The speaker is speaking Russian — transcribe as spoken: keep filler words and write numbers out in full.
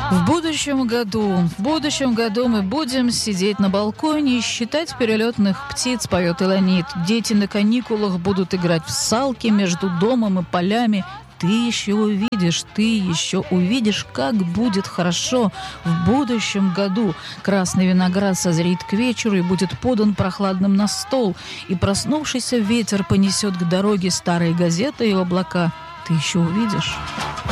В будущем году, в будущем году мы будем сидеть на балконе и считать перелетных птиц, поет Илонит. Дети на каникулах будут играть в салки между домом и полями. Ты еще увидишь, ты еще увидишь, как будет хорошо в будущем году. Красный виноград созреет к вечеру и будет подан прохладным на стол. И проснувшийся ветер понесет к дороге старые газеты и облака. Ты еще увидишь.